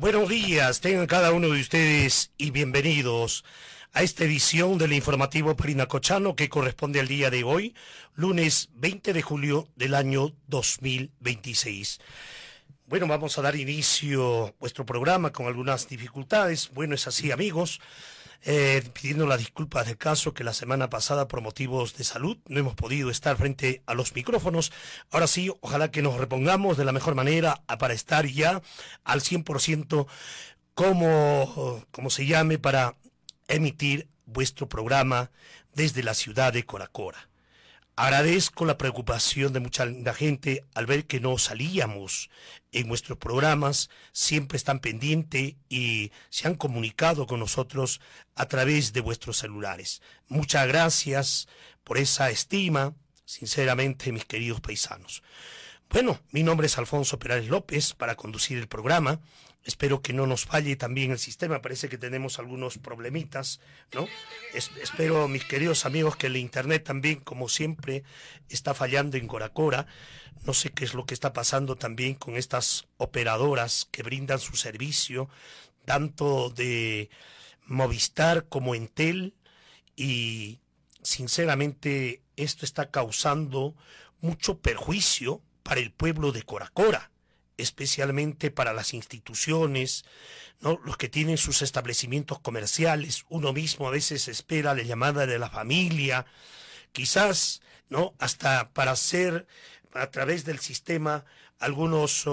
Buenos días, tengan cada uno de ustedes y bienvenidos a esta edición del informativo Parinacochano que corresponde al día de hoy, lunes 20 de julio del año 2026. Bueno, vamos a dar inicio a vuestro programa con algunas dificultades. Bueno, es así, amigos. Pidiendo las disculpas del caso que la semana pasada por motivos de salud no hemos podido estar frente a los micrófonos. Ahora sí, ojalá que nos repongamos de la mejor manera para estar ya al 100% como se llame para emitir vuestro programa desde la ciudad de Coracora. Agradezco la preocupación de mucha gente al ver que no salíamos en nuestros programas, siempre están pendientes y se han comunicado con nosotros a través de vuestros celulares. Muchas gracias por esa estima, sinceramente, mis queridos paisanos. Bueno, mi nombre es Alfonso Perales López para conducir el programa. Espero que no nos falle también el sistema, parece que tenemos algunos problemitas, ¿no? Espero, mis queridos amigos, que el internet también, como siempre, está fallando en Coracora. No sé qué es lo que está pasando también con estas operadoras que brindan su servicio, tanto de Movistar como Entel, y sinceramente esto está causando mucho perjuicio para el pueblo de Coracora, especialmente para las instituciones, ¿no? Los que tienen sus establecimientos comerciales. Uno mismo a veces espera la llamada de la familia, quizás, ¿no? Hasta para hacer a través del sistema algunas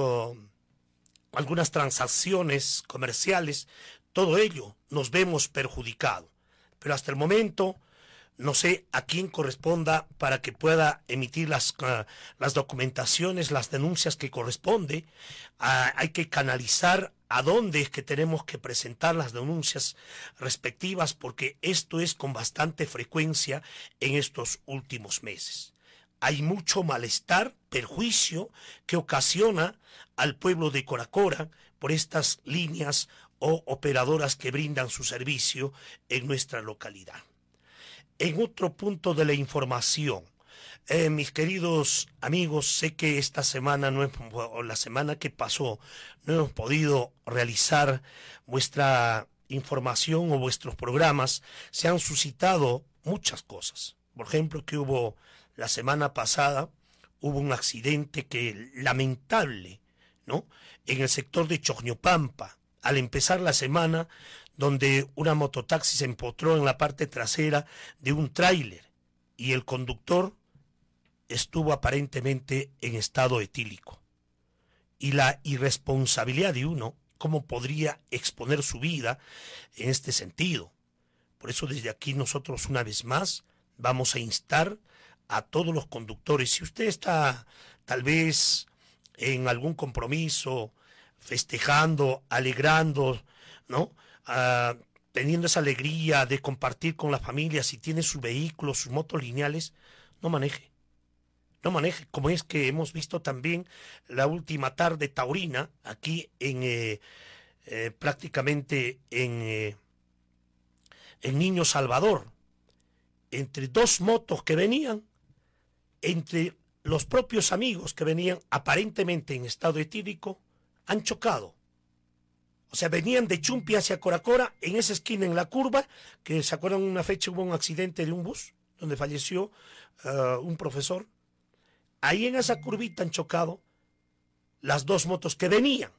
transacciones comerciales. Todo ello nos vemos perjudicado. Pero hasta el momento no sé a quién corresponda para que pueda emitir las documentaciones, las denuncias que corresponde. Hay que canalizar a dónde es que tenemos que presentar las denuncias respectivas, porque esto es con bastante frecuencia en estos últimos meses. Hay mucho malestar, perjuicio que ocasiona al pueblo de Coracora por estas líneas o operadoras que brindan su servicio en nuestra localidad. En otro punto de la información, mis queridos amigos, sé que esta semana, o la semana que pasó, no hemos podido realizar vuestra información o vuestros programas. Se han suscitado muchas cosas. Por ejemplo, que la semana pasada, hubo un accidente lamentable, ¿no? En el sector de Choxñopampa, al empezar la semana, donde una mototaxi se empotró en la parte trasera de un tráiler y el conductor estuvo aparentemente en estado etílico. Y la irresponsabilidad de uno, ¿cómo podría exponer su vida en este sentido? Por eso desde aquí nosotros una vez más vamos a instar a todos los conductores. Si usted está tal vez en algún compromiso, festejando, alegrando, ¿no? Teniendo esa alegría de compartir con la familia, si tiene su vehículo, sus motos lineales, no maneje. No maneje, como es que hemos visto también la última tarde taurina, aquí prácticamente en Niño Salvador, entre dos motos que venían, entre los propios amigos que venían aparentemente en estado etílico, han chocado. O sea, venían de Chumpi hacia Coracora, en esa esquina, en la curva, que se acuerdan, una fecha hubo un accidente de un bus, donde falleció un profesor. Ahí en esa curvita han chocado las dos motos que venían.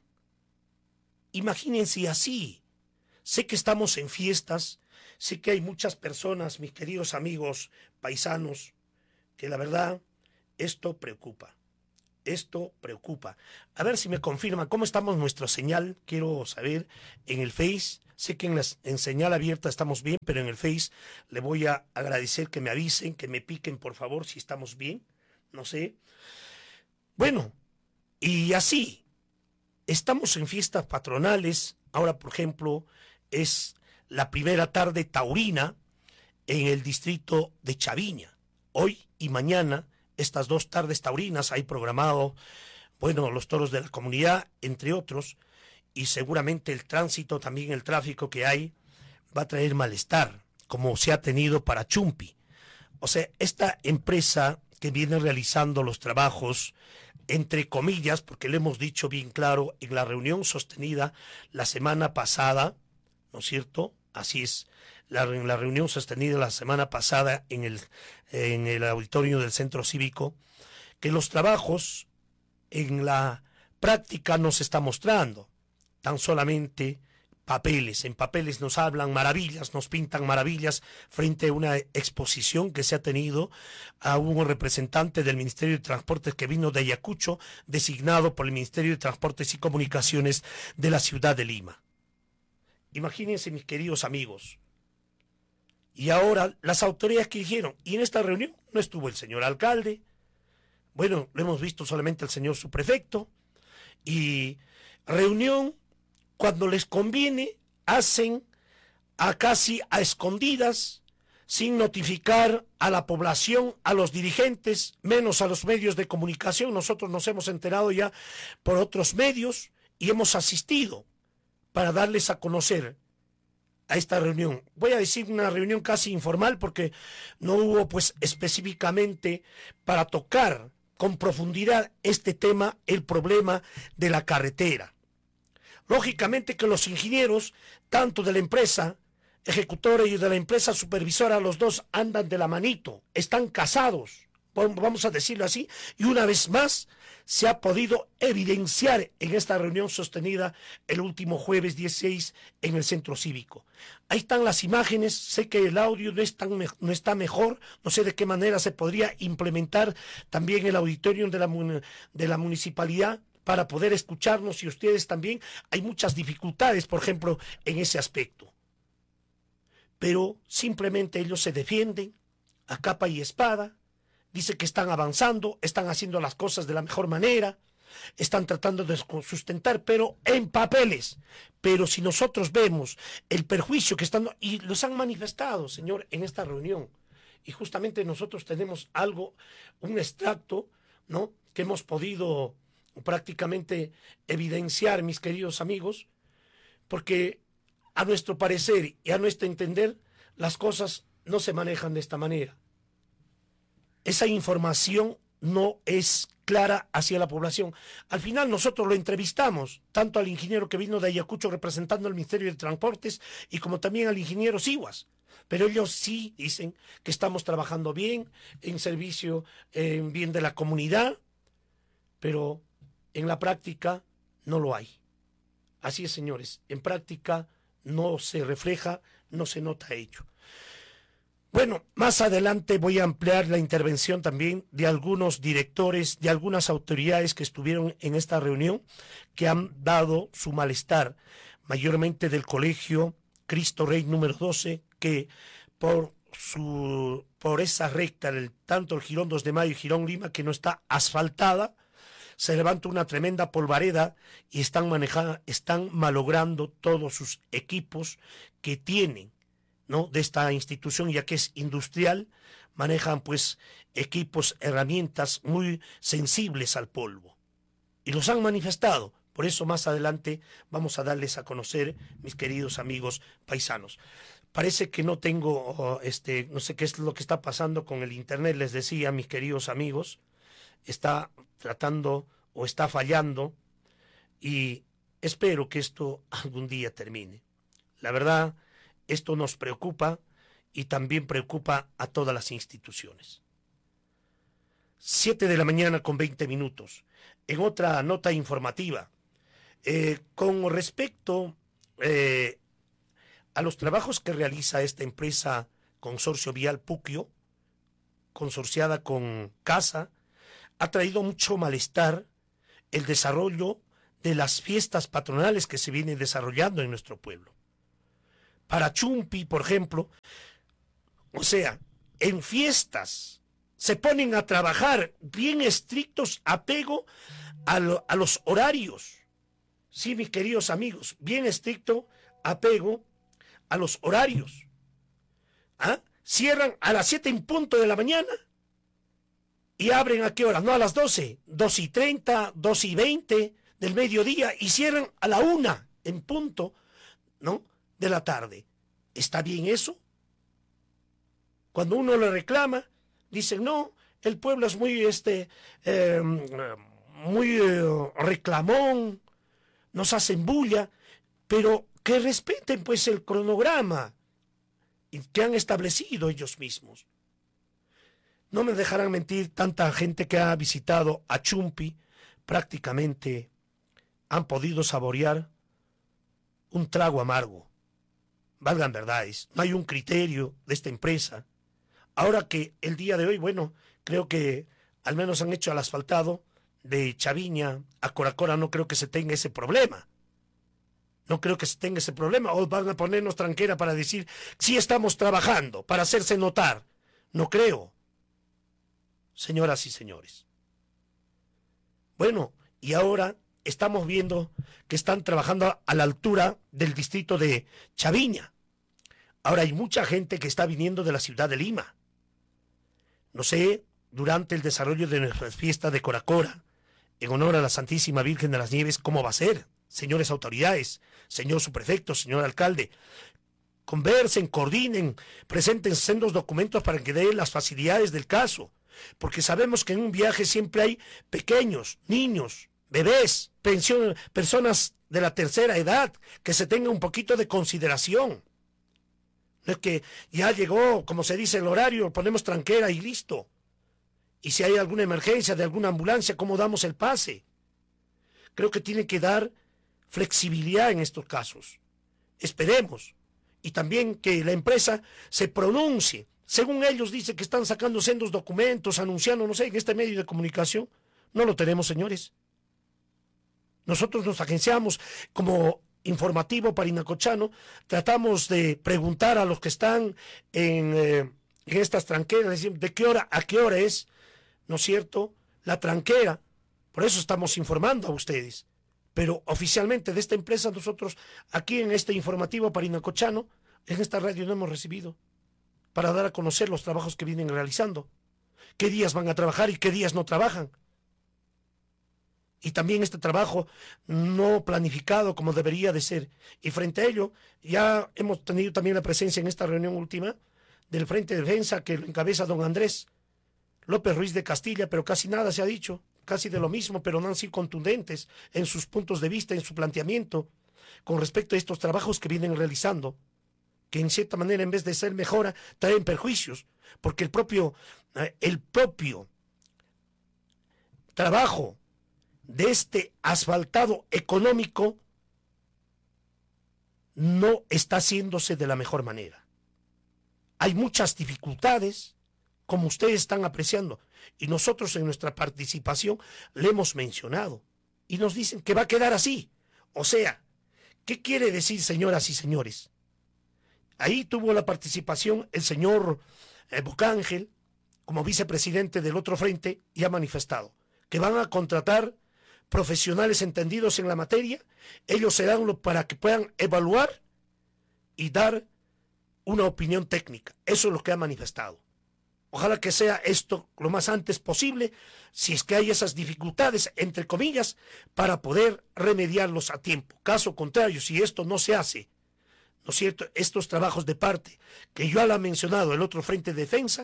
Imagínense así. Sé que estamos en fiestas, sé que hay muchas personas, mis queridos amigos paisanos, que la verdad, esto preocupa. Esto preocupa. A ver si me confirma cómo estamos nuestra señal. Quiero saber en el Face. Sé que en señal abierta estamos bien, pero en el Face le voy a agradecer que me avisen, que me piquen por favor si estamos bien. No sé. Bueno, y así, estamos en fiestas patronales. Ahora, por ejemplo, es la primera tarde taurina en el distrito de Chaviña. Hoy y mañana, estas dos tardes taurinas, hay programado, bueno, los toros de la comunidad, entre otros, y seguramente el tránsito, también el tráfico que hay, va a traer malestar, como se ha tenido para Chumpi. O sea, esta empresa que viene realizando los trabajos entre comillas, porque lo hemos dicho bien claro en la reunión sostenida la semana pasada, ¿no es cierto? Así es, en la reunión sostenida la semana pasada en el auditorio del Centro Cívico, que los trabajos en la práctica no se está mostrando, tan solamente papeles. En papeles nos hablan maravillas, nos pintan maravillas frente a una exposición que se ha tenido a un representante del Ministerio de Transportes que vino de Ayacucho, designado por el Ministerio de Transportes y Comunicaciones de la ciudad de Lima. Imagínense, mis queridos amigos. Y ahora las autoridades que dijeron, y en esta reunión no estuvo el señor alcalde, bueno, lo hemos visto solamente el señor subprefecto, y reunión cuando les conviene, hacen casi a escondidas, sin notificar a la población, a los dirigentes, menos a los medios de comunicación. Nosotros nos hemos enterado ya por otros medios y hemos asistido para darles a conocer a esta reunión. Voy a decir una reunión casi informal porque no hubo pues específicamente para tocar con profundidad este tema, el problema de la carretera. Lógicamente que los ingenieros, tanto de la empresa ejecutora y de la empresa supervisora, los dos andan de la manito, están casados, vamos a decirlo así, y una vez más se ha podido evidenciar en esta reunión sostenida el último jueves 16 en el Centro Cívico. Ahí están las imágenes, sé que el audio no está mejor, no sé de qué manera se podría implementar también el auditorio de la municipalidad, para poder escucharnos y ustedes también. Hay muchas dificultades, por ejemplo, en ese aspecto. Pero simplemente ellos se defienden a capa y espada, dicen que están avanzando, están haciendo las cosas de la mejor manera, están tratando de sustentar, pero en papeles. Pero si nosotros vemos el perjuicio que están, y los han manifestado, señor, en esta reunión, y justamente nosotros tenemos algo, un extracto, ¿no?, que hemos podido prácticamente evidenciar, mis queridos amigos, porque a nuestro parecer y a nuestro entender las cosas no se manejan de esta manera. Esa información no es clara hacia la población. Al final nosotros lo entrevistamos, tanto al ingeniero que vino de Ayacucho representando al Ministerio de Transportes y como también al ingeniero Sihuas. Pero ellos sí dicen que estamos trabajando bien, en servicio, en bien de la comunidad, pero en la práctica no lo hay. Así es, señores, en práctica no se refleja, no se nota ello. Bueno, más adelante voy a ampliar la intervención también de algunos directores, de algunas autoridades que estuvieron en esta reunión, que han dado su malestar, mayormente del Colegio Cristo Rey número 12, que por esa recta, tanto el Jirón 2 de Mayo y Jirón Lima, que no está asfaltada, se levanta una tremenda polvareda y están malogrando todos sus equipos que tienen, ¿no?, de esta institución, ya que es industrial, manejan pues equipos, herramientas muy sensibles al polvo. Y los han manifestado. Por eso más adelante vamos a darles a conocer, mis queridos amigos paisanos. Parece que no tengo, no sé qué es lo que está pasando con el internet, les decía, mis queridos amigos, está tratando o está fallando y espero que esto algún día termine. La verdad, esto nos preocupa y también preocupa a todas las instituciones. 7 de la mañana con 20 minutos. En otra nota informativa, con respecto a los trabajos que realiza esta empresa Consorcio Vial Puquio, consorciada con CASA, ha traído mucho malestar el desarrollo de las fiestas patronales que se vienen desarrollando en nuestro pueblo. Para Chumpi, por ejemplo, o sea, en fiestas se ponen a trabajar bien estrictos, apego a los horarios. Sí, mis queridos amigos, bien estricto apego a los horarios. Cierran a las 7 en punto de la mañana y abren ¿a qué hora? No a las 12, 2:30, 2:20 del mediodía, y cierran a la 1 en punto, ¿no?, de la tarde. ¿Está bien eso? Cuando uno le reclama, dicen, no, el pueblo es muy, muy reclamón, nos hacen bulla, pero que respeten pues el cronograma que han establecido ellos mismos. No me dejarán mentir, tanta gente que ha visitado a Chumpi prácticamente han podido saborear un trago amargo. Valgan verdades, no hay un criterio de esta empresa. Ahora que el día de hoy, bueno, creo que al menos han hecho el asfaltado de Chaviña a Coracora, no creo que se tenga ese problema. No creo que se tenga ese problema. O van a ponernos tranquera para decir, sí estamos trabajando, para hacerse notar. No creo. Señoras y señores. Bueno, y ahora estamos viendo que están trabajando a la altura del distrito de Chaviña. Ahora hay mucha gente que está viniendo de la ciudad de Lima. No sé, durante el desarrollo de nuestra fiesta de Coracora, en honor a la Santísima Virgen de las Nieves, ¿cómo va a ser? Señores autoridades, señor subprefecto, señor alcalde, conversen, coordinen, presenten sendos documentos para que den las facilidades del caso, porque sabemos que en un viaje siempre hay pequeños, niños, bebés, personas de la tercera edad, que se tenga un poquito de consideración. No es que ya llegó, como se dice, el horario, ponemos tranquera y listo. Y si hay alguna emergencia de alguna ambulancia, ¿cómo damos el pase? Creo que tiene que dar flexibilidad en estos casos. Esperemos. Y también que la empresa se pronuncie. Según ellos dice que están sacando sendos documentos, anunciando, no sé, en este medio de comunicación. No lo tenemos, señores. Nosotros nos agenciamos como informativo parinacochano, tratamos de preguntar a los que están en estas tranqueras, de qué hora a qué hora es, ¿no es cierto?, la tranquera. Por eso estamos informando a ustedes. Pero oficialmente de esta empresa nosotros, aquí en este informativo parinacochano, en esta radio no hemos recibido para dar a conocer los trabajos que vienen realizando. ¿Qué días van a trabajar y qué días no trabajan? Y también este trabajo no planificado como debería de ser. Y frente a ello, ya hemos tenido también la presencia en esta reunión última del Frente de Defensa que lo encabeza don Andrés López Ruiz de Castilla, pero casi nada se ha dicho, casi de lo mismo, pero no han sido contundentes en sus puntos de vista, en su planteamiento, con respecto a estos trabajos que vienen realizando, que en cierta manera, en vez de ser mejora, traen perjuicios, porque el propio trabajo de este asfaltado económico no está haciéndose de la mejor manera. Hay muchas dificultades, como ustedes están apreciando, y nosotros en nuestra participación le hemos mencionado, y nos dicen que va a quedar así. O sea, ¿qué quiere decir, señoras y señores? Ahí tuvo la participación el señor Bocángel, como vicepresidente del otro frente, y ha manifestado que van a contratar profesionales entendidos en la materia. Ellos serán para que puedan evaluar y dar una opinión técnica. Eso es lo que ha manifestado. Ojalá que sea esto lo más antes posible, si es que hay esas dificultades, entre comillas, para poder remediarlos a tiempo. Caso contrario, si esto no se hace, ¿no es cierto?, estos trabajos de parte que yo ya he mencionado, el otro frente de defensa,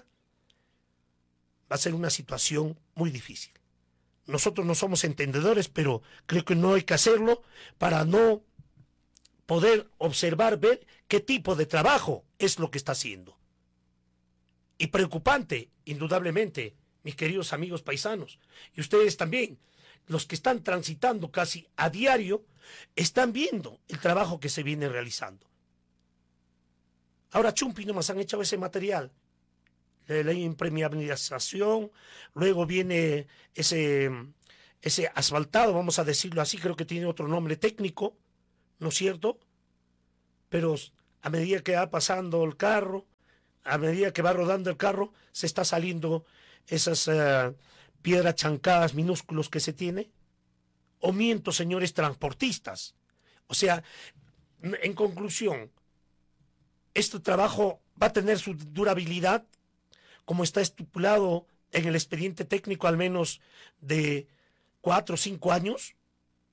va a ser una situación muy difícil. Nosotros no somos entendedores, pero creo que no hay que hacerlo para no poder observar, ver qué tipo de trabajo es lo que está haciendo. Y preocupante, indudablemente, mis queridos amigos paisanos, y ustedes también, los que están transitando casi a diario, están viendo el trabajo que se viene realizando. Ahora Chumpi nomás han echado ese material, la impermeabilización, luego viene ese asfaltado, vamos a decirlo así, creo que tiene otro nombre técnico, ¿no es cierto? Pero a medida que va pasando el carro, a medida que va rodando el carro, se está saliendo esas piedras chancadas minúsculos que se tiene. O miento, señores transportistas. O sea, en conclusión, este trabajo va a tener su durabilidad, como está estipulado en el expediente técnico, al menos de 4 o 5 años.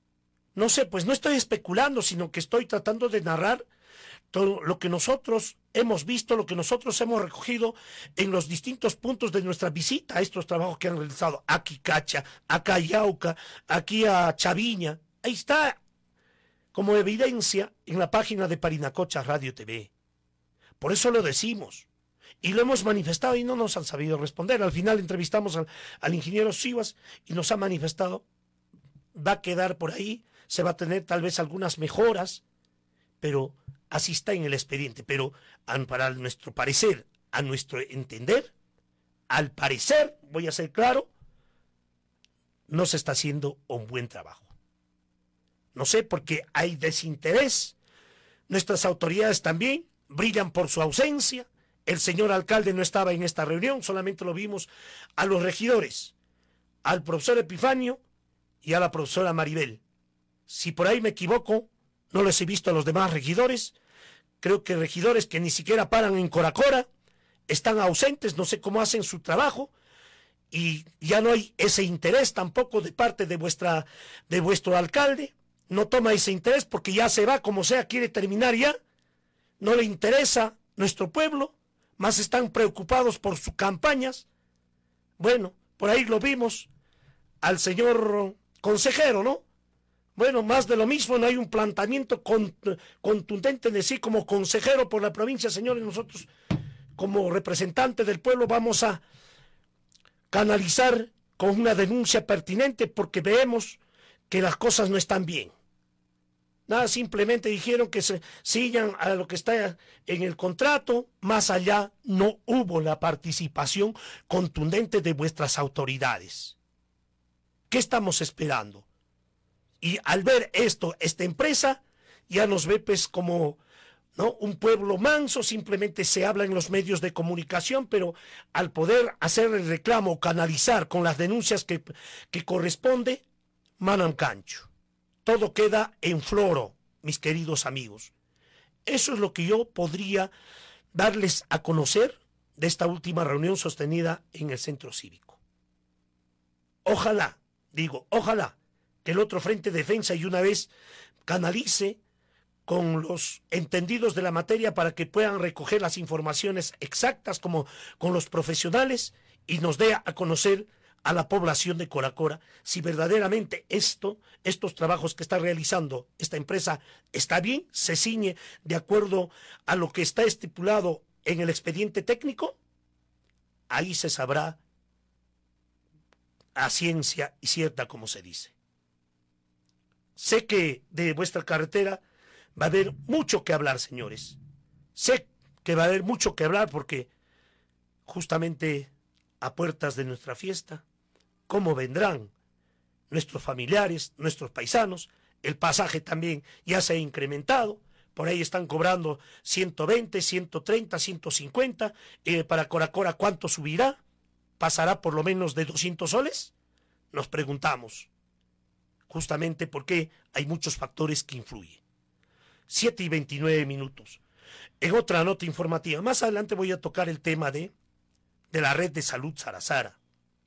No sé, pues no estoy especulando, sino que estoy tratando de narrar todo lo que nosotros hemos visto lo que nosotros hemos recogido en los distintos puntos de nuestra visita a estos trabajos que han realizado. Aquí Cacha, acá Yauca, aquí a Chaviña. Ahí está como evidencia en la página de Parinacocha Radio TV. Por eso lo decimos. Y lo hemos manifestado y no nos han sabido responder. Al final entrevistamos al ingeniero Sivas y nos ha manifestado. Va a quedar por ahí, se va a tener tal vez algunas mejoras, pero así está en el expediente. Pero para nuestro parecer, a nuestro entender, al parecer, voy a ser claro, no se está haciendo un buen trabajo. No sé, porque hay desinterés. Nuestras autoridades también brillan por su ausencia. El señor alcalde no estaba en esta reunión, solamente lo vimos a los regidores, al profesor Epifanio y a la profesora Maribel. Si por ahí me equivoco, no les he visto a los demás regidores. Creo que regidores que ni siquiera paran en Coracora están ausentes, no sé cómo hacen su trabajo, y ya no hay ese interés tampoco de parte de vuestro alcalde. No toma ese interés porque ya se va, como sea, quiere terminar ya. No le interesa nuestro pueblo, más están preocupados por sus campañas. Bueno, por ahí lo vimos al señor consejero, ¿no? Bueno, más de lo mismo, no hay un planteamiento contundente de sí como consejero por la provincia. Señores, nosotros como representantes del pueblo vamos a canalizar con una denuncia pertinente porque vemos que las cosas no están bien. Nada, simplemente dijeron que se sigan a lo que está en el contrato. Más allá no hubo la participación contundente de vuestras autoridades. ¿Qué estamos esperando? Y al ver esto, esta empresa ya nos ve pues como, ¿no?, un pueblo manso. Simplemente se habla en los medios de comunicación, pero al poder hacer el reclamo, canalizar con las denuncias que corresponde, manan cancho. Todo queda en floro, mis queridos amigos. Eso es lo que yo podría darles a conocer de esta última reunión sostenida en el Centro Cívico. Ojalá, ojalá que el otro Frente de Defensa y una vez canalice con los entendidos de la materia para que puedan recoger las informaciones exactas como con los profesionales y nos dé a conocer a la población de Coracora si verdaderamente estos trabajos que está realizando esta empresa está bien, se ciñe de acuerdo a lo que está estipulado en el expediente técnico. Ahí se sabrá a ciencia y cierta, como se dice. Sé que de vuestra carretera va a haber mucho que hablar, señores. Sé que va a haber mucho que hablar porque justamente a puertas de nuestra fiesta, ¿cómo vendrán nuestros familiares, nuestros paisanos? El pasaje también ya se ha incrementado. Por ahí están cobrando 120, 130, 150. Para Coracora, ¿cuánto subirá? ¿Pasará por lo menos de 200 soles? Nos preguntamos. Justamente porque hay muchos factores que influyen. 7:29. En otra nota informativa, más adelante voy a tocar el tema de la red de salud Sarasara.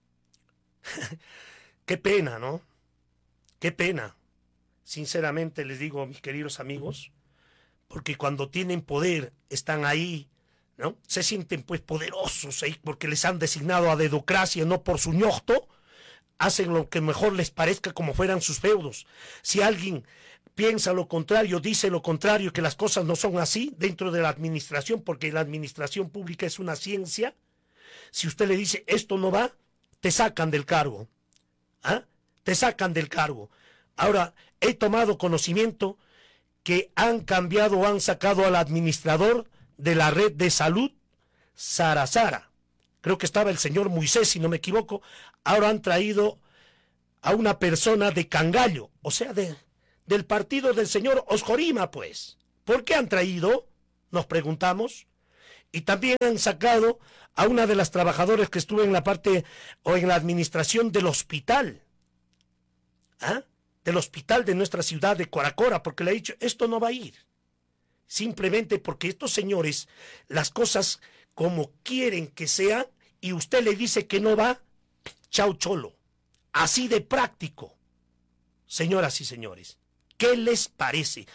Qué pena, ¿no? Qué pena. Sinceramente les digo, mis queridos amigos, porque cuando tienen poder, están ahí, ¿no? Se sienten pues poderosos ahí porque les han designado a dedocracia, no por su ñosto, hacen lo que mejor les parezca como fueran sus feudos. Si alguien piensa lo contrario, dice lo contrario, que las cosas no son así dentro de la administración, porque la administración pública es una ciencia, si usted le dice esto no va, te sacan del cargo. ¿Ah? Te sacan del cargo. Ahora, he tomado conocimiento que han cambiado o han sacado al administrador de la red de salud Sarasara. Creo que estaba el señor Moisés, si no me equivoco. Ahora han traído a una persona de Cangallo, o sea, del partido del señor Osjorima, pues. ¿Por qué han traído? Nos preguntamos. Y también han sacado a una de las trabajadoras que estuvo en la parte o en la administración del hospital. ¿Ah? Del hospital de nuestra ciudad de Coracora, porque le ha dicho, esto no va a ir. Simplemente porque estos señores, las cosas como quieren que sean, y usted le dice que no va, chau cholo. Así de práctico. Señoras y señores, ¿qué les parece?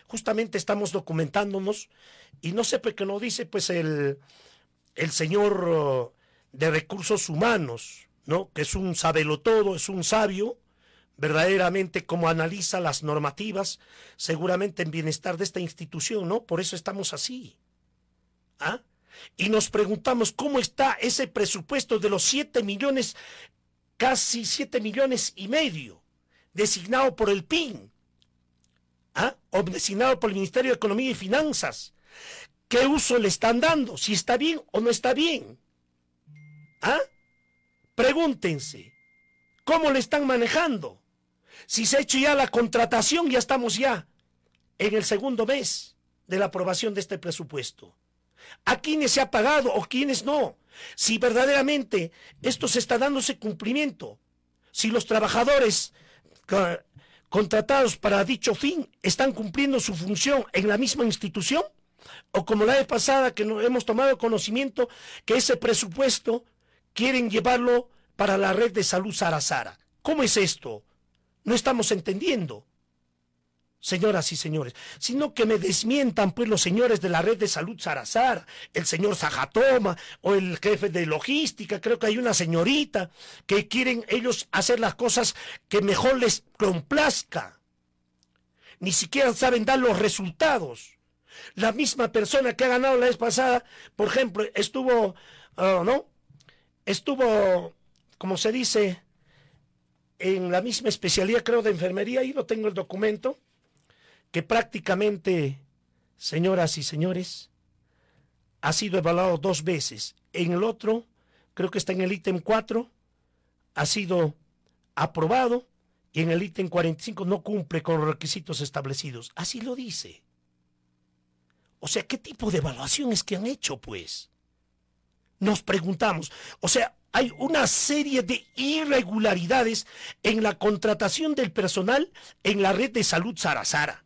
justamente estamos documentándonos y no sé por qué lo dice pues el señor de Recursos Humanos, ¿no? Que es un sabelotodo, es un sabio, verdaderamente como analiza las normativas, seguramente en bienestar de esta institución, ¿no? Por eso estamos así. ¿Ah? Y nos preguntamos cómo está ese presupuesto de los 7 millones, casi 7 millones y medio, designado por el PIN, ¿ah? O designado por el Ministerio de Economía y Finanzas. ¿Qué uso le están dando? ¿Si está bien o no está bien? ¿Ah? Pregúntense, ¿cómo le están manejando? Si se ha hecho ya la contratación, ya estamos ya en el segundo mes de la aprobación de este presupuesto. ¿A quiénes se ha pagado o quiénes no? Si verdaderamente esto se está dándose cumplimiento, si los trabajadores contratados para dicho fin están cumpliendo su función en la misma institución, o como la vez pasada que nos hemos tomado conocimiento que ese presupuesto quieren llevarlo para la red de salud Sara. ¿Cómo es esto? No estamos entendiendo, señoras y señores, sino que me desmientan pues los señores de la red de salud Sara, el señor Sajatoma o el jefe de logística, creo que hay una señorita que quieren ellos hacer las cosas que mejor les complazca. Ni siquiera saben dar los resultados. La misma persona que ha ganado la vez pasada, por ejemplo, estuvo, como se dice, en la misma especialidad, creo, de enfermería, ahí lo tengo el documento, que prácticamente, señoras y señores, ha sido evaluado 2 veces. En el otro, creo que está en el ítem 4, ha sido aprobado, y en el ítem 45 no cumple con los requisitos establecidos. Así lo dice. O sea, ¿qué tipo de evaluación es que han hecho, pues? Nos preguntamos. O sea, hay una serie de irregularidades en la contratación del personal en la red de salud Sara.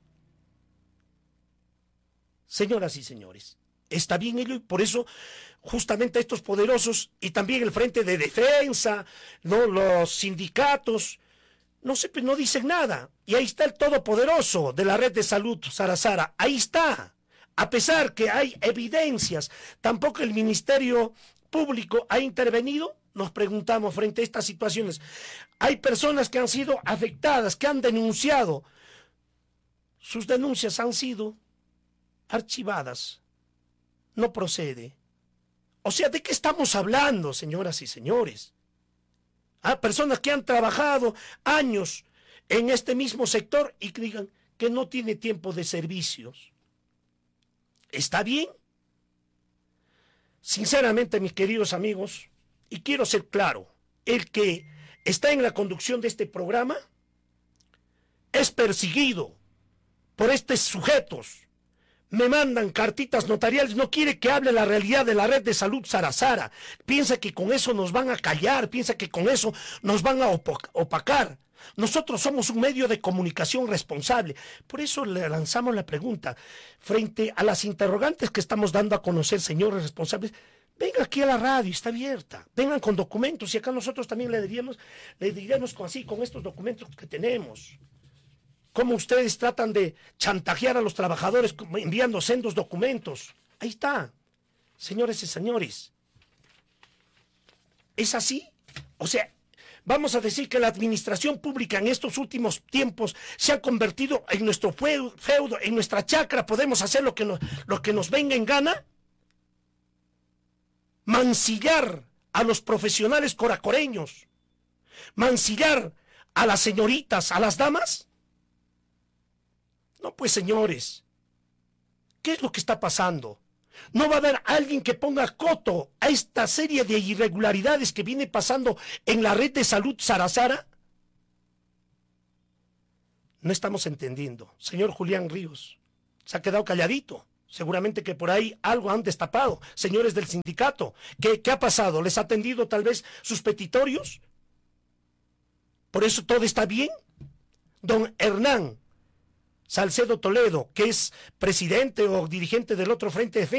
Señoras y señores, está bien ello y por eso justamente estos poderosos y también el Frente de Defensa, ¿no? Los sindicatos, no sé, pues no dicen nada. Y ahí está el todopoderoso de la red de salud Sara. Ahí está. A pesar que hay evidencias, tampoco el Ministerio Público ha intervenido. Nos preguntamos frente a estas situaciones. Hay personas que han sido afectadas, que han denunciado. Sus denuncias han sido archivadas. No procede. O sea, ¿de qué estamos hablando, señoras y señores? Personas que han trabajado años en este mismo sector y que digan que no tiene tiempo de servicios. ¿Está bien? Sinceramente, mis queridos amigos, y quiero ser claro, el que está en la conducción de este programa es perseguido por estos sujetos. Me mandan cartitas notariales, no quiere que hable la realidad de la red de salud Sara. Piensa que con eso nos van a callar, piensa que con eso nos van a opacar. Nosotros somos un medio de comunicación responsable. Por eso le lanzamos la pregunta. Frente a las interrogantes que estamos dando a conocer, señores responsables, vengan aquí a la radio, está abierta. Vengan con documentos y acá nosotros también le diríamos con estos documentos que tenemos. Cómo ustedes tratan de chantajear a los trabajadores enviando sendos documentos. Ahí está, señores y señores. ¿Es así? O sea, vamos a decir que la administración pública en estos últimos tiempos se ha convertido en nuestro feudo, en nuestra chacra. ¿Podemos hacer lo que nos venga en gana? Mancillar a los profesionales coracoreños. Mancillar a las señoritas, a las damas. No, pues señores, ¿qué es lo que está pasando? ¿No va a haber alguien que ponga coto a esta serie de irregularidades que viene pasando en la red de salud Sara? No estamos entendiendo. Señor Julián Ríos, se ha quedado calladito. Seguramente que por ahí algo han destapado. Señores del sindicato, ¿qué ha pasado? ¿Les ha atendido tal vez sus petitorios? ¿Por eso todo está bien? Don Hernán Salcedo Toledo, que es presidente o dirigente del otro Frente de Defensa,